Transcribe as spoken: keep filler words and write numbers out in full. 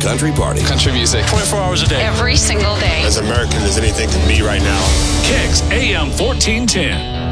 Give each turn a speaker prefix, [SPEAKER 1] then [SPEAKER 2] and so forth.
[SPEAKER 1] country party.
[SPEAKER 2] Country music.
[SPEAKER 3] twenty-four hours a day.
[SPEAKER 4] Every single day.
[SPEAKER 5] As American as anything can be right now.
[SPEAKER 6] Kicks A M fourteen ten.